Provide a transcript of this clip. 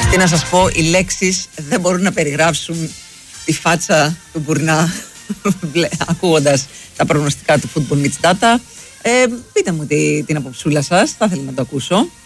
Τι να σας πω, οι λέξεις δεν μπορούν να περιγράψουν τη φάτσα του Μπουρνά ακούγοντας τα προγνωστικά του Football Mitch Data. Πείτε μου την αποψούλα σας, θα ήθελα να το ακούσω.